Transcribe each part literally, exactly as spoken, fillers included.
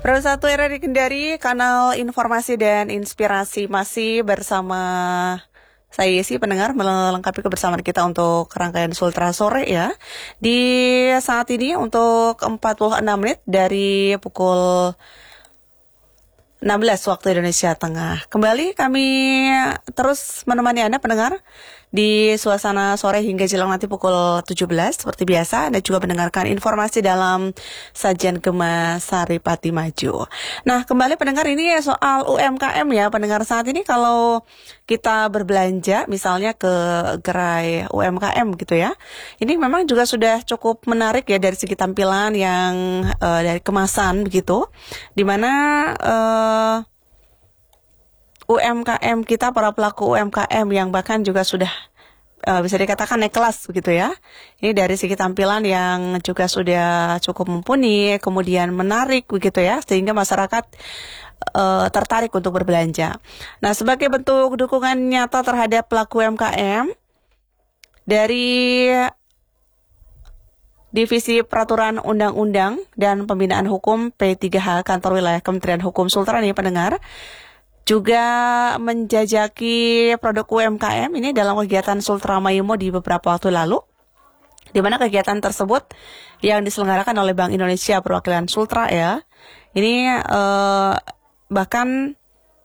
Pro satu R R I Kendari, kanal informasi dan inspirasi, masih bersama saya Yesi, pendengar, melengkapi kebersamaan kita untuk rangkaian Sultra Sore ya. Di saat ini untuk empat puluh enam menit dari pukul enam belas waktu Indonesia Tengah. Kembali kami terus menemani Anda pendengar di suasana sore hingga jelang nanti pukul tujuh belas. Seperti biasa, Anda juga mendengarkan informasi dalam Sajian Gema Saripati Maju. Nah, kembali pendengar, ini soal U M K M ya pendengar. Saat ini kalau kita berbelanja misalnya ke gerai U M K M gitu ya, ini memang juga sudah cukup menarik ya dari segi tampilan yang uh, dari kemasan begitu, dimana uh, U M K M kita, para pelaku U M K M yang bahkan juga sudah uh, bisa dikatakan naik kelas begitu ya. Ini dari segi tampilan yang juga sudah cukup mumpuni, kemudian menarik begitu ya, sehingga masyarakat uh, tertarik untuk berbelanja. Nah, sebagai bentuk dukungan nyata terhadap pelaku U M K M, dari Divisi Peraturan Undang-Undang dan Pembinaan Hukum P tiga H Kantor Wilayah Kementerian Hukum Sultra nih pendengar, juga menjajaki produk U M K M ini dalam kegiatan Sultra Mayemo di beberapa waktu lalu, di mana kegiatan tersebut yang diselenggarakan oleh Bank Indonesia perwakilan Sultra ya. Ini eh, bahkan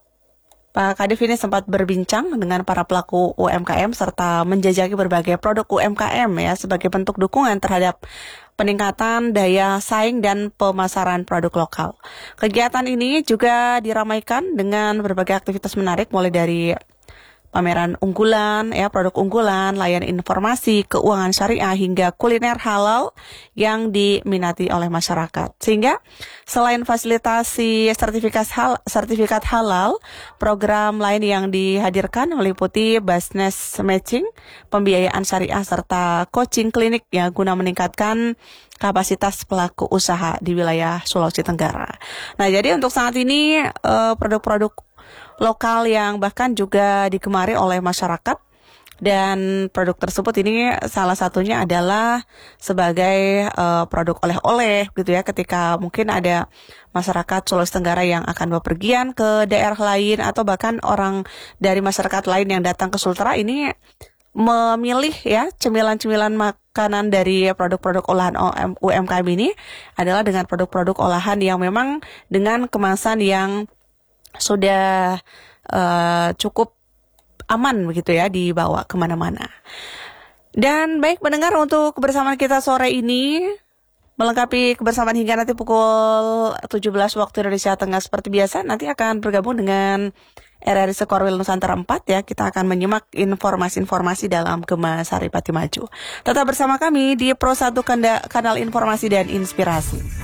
Pak Kadif ini sempat berbincang dengan para pelaku U M K M serta menjajaki berbagai produk U M K M ya sebagai bentuk dukungan terhadap peningkatan daya saing dan pemasaran produk lokal. Kegiatan ini juga diramaikan dengan berbagai aktivitas menarik, mulai dari pameran unggulan, ya produk unggulan, layanan informasi, keuangan syariah, hingga kuliner halal yang diminati oleh masyarakat. Sehingga selain fasilitasi sertifikat hal, sertifikat halal, program lain yang dihadirkan meliputi business matching, pembiayaan syariah, serta coaching klinik ya guna meningkatkan kapasitas pelaku usaha di wilayah Sulawesi Tenggara. Nah, jadi untuk saat ini eh, produk-produk lokal yang bahkan juga digemari oleh masyarakat, dan produk tersebut ini salah satunya adalah sebagai uh, produk oleh-oleh gitu ya, ketika mungkin ada masyarakat Sulawesi Tenggara yang akan bepergian ke daerah lain, atau bahkan orang dari masyarakat lain yang datang ke Sultra ini memilih ya cemilan-cemilan makanan dari produk-produk olahan U M K M ini adalah dengan produk-produk olahan yang memang dengan kemasan yang sudah uh, cukup aman begitu ya dibawa kemana-mana. Dan baik pendengar, untuk kebersamaan kita sore ini melengkapi kebersamaan hingga nanti pukul tujuh belas waktu Indonesia Tengah, seperti biasa nanti akan bergabung dengan R R I Sekorwil Nusantara empat ya. Kita akan menyimak informasi-informasi dalam Gema Saripati Maju. Tetap bersama kami di Pro satu Kanal Informasi dan Inspirasi.